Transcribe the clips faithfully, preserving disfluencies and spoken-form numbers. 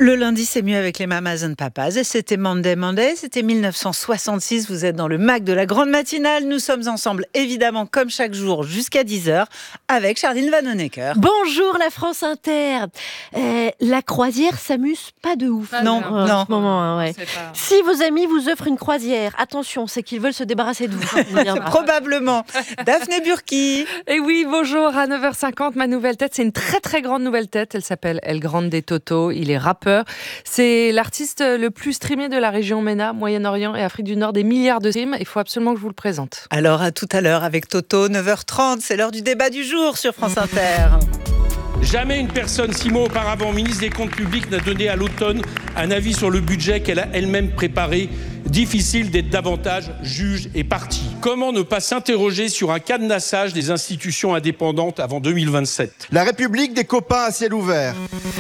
Le lundi, c'est mieux avec les Mamas and Papas. Et c'était Monday Monday, c'était mille neuf cent soixante-six. Vous êtes dans le Mac de la Grande Matinale. Nous sommes ensemble, évidemment, comme chaque jour, jusqu'à dix heures, avec Charline Vanhoenacker. Bonjour la France Inter. Euh, la croisière s'amuse pas de ouf. Ah, non, en non. ce moment, hein, ouais. Pas... Si vos amis vous offrent une croisière, attention, c'est qu'ils veulent se débarrasser de vous. Probablement. Daphné Burki. Et oui, bonjour, à neuf heures cinquante, ma nouvelle tête, c'est une très très grande nouvelle tête. Elle s'appelle El Grande Toto. Il est rappeur. C'est l'artiste le plus streamé de la région MENA, Moyen-Orient et Afrique du Nord, des milliards de streams. Il faut absolument que je vous le présente. Alors à tout à l'heure avec Toto, neuf heures trente, c'est l'heure du débat du jour sur France Inter. Jamais une personne, six mois auparavant ministre des Comptes publics, n'a donné à l'automne un avis sur le budget qu'elle a elle-même préparé. Difficile d'être davantage juge et partie. Comment ne pas s'interroger sur un cadenassage des institutions indépendantes avant deux mille vingt-sept ? La République des copains à ciel ouvert.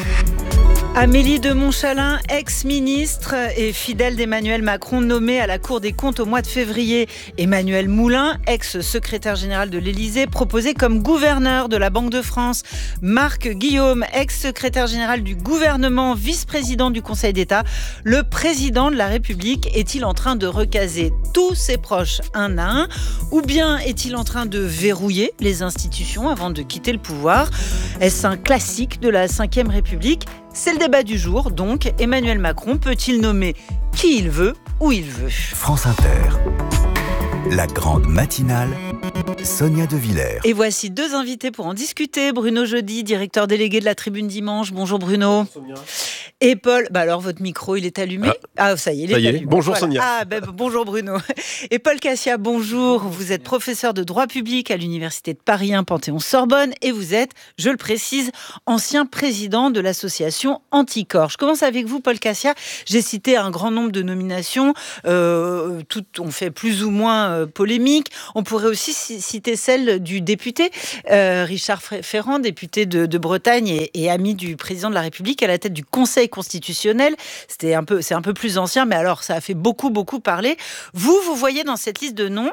Amélie de Montchalin, ex-ministre et fidèle d'Emmanuel Macron, nommée à la Cour des comptes au mois de février. Emmanuel Moulin, ex-secrétaire général de l'Élysée, proposé comme gouverneur de la Banque de France. Marc Guillaume, ex-secrétaire général du gouvernement, vice-président du Conseil d'État. Le président de la République est-il en train de recaser tous ses proches un à un, ou bien est-il en train de verrouiller les institutions avant de quitter le pouvoir ? Est-ce un classique de la cinquième République ? C'est le débat du jour, donc Emmanuel Macron peut-il nommer qui il veut, où il veut ? France Inter, la grande matinale, Sonia De Villers. Et voici deux invités pour en discuter. Bruno Jeudi, directeur délégué de la Tribune Dimanche. Bonjour Bruno. Sonia. Et Paul, bah alors votre micro il est allumé. Ah, ah ça y est, il ça est, y est. allumé. Bonjour voilà. Sonia. Ah ben bonjour Bruno. Et Paul Cassia, bonjour. Vous êtes professeur de droit public à l'université de Paris un Panthéon-Sorbonne et vous êtes, je le précise, ancien président de l'association Anticorps. Je commence avec vous Paul Cassia. J'ai cité un grand nombre de nominations, euh, toutes ont fait plus ou moins euh, polémique. On pourrait aussi citer celle du député euh, Richard Ferrand, député de, de Bretagne et, et ami du président de la République à la tête du Conseil constitutionnel. C'était un peu, c'est un peu plus ancien, mais alors ça a fait beaucoup, beaucoup parler. Vous, vous voyez dans cette liste de noms